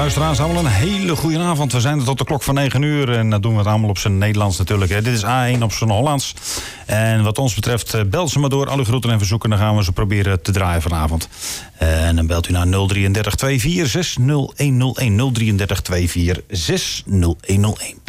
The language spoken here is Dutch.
Luisteraars, allemaal een hele goede avond. We zijn er tot de klok van 9 uur en dat doen we het allemaal op zijn Nederlands natuurlijk. Hè. Dit is A1 op zijn Hollands. En wat ons betreft, bel ze maar door. Alle groeten en verzoeken, dan gaan we ze proberen te draaien vanavond. En dan belt u naar 033 24 60 101 033 24 60 101.